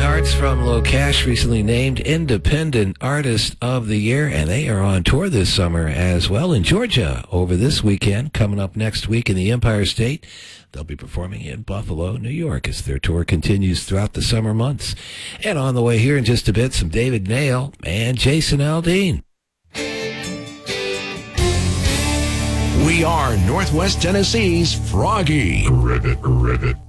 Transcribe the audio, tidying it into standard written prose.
Arts from Locash recently named Independent Artist of the Year, and they are on tour this summer as well in Georgia over this weekend. Coming up next week in the Empire State, they'll be performing in Buffalo, New York as their tour continues throughout the summer months. And on the way here in just a bit, some David Nail and Jason Aldean. We are Northwest Tennessee's Froggy. Ribbit.